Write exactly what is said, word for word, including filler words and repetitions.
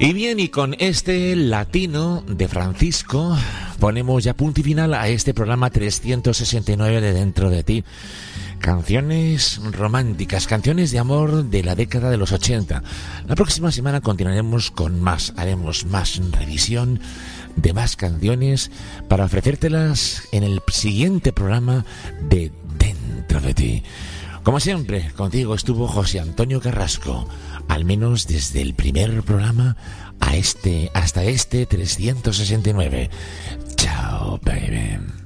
Y bien, y con este latino de Francisco ponemos ya punto y final a este programa trescientos sesenta y nueve de Dentro de Ti. Canciones románticas, canciones de amor de la década de los ochenta. La próxima semana continuaremos con más, haremos más revisión de más canciones para ofrecértelas en el siguiente programa de Dentro de Ti. Como siempre, contigo estuvo José Antonio Carrasco, al menos desde el primer programa a este, hasta este trescientos sesenta y nueve. Chao, baby.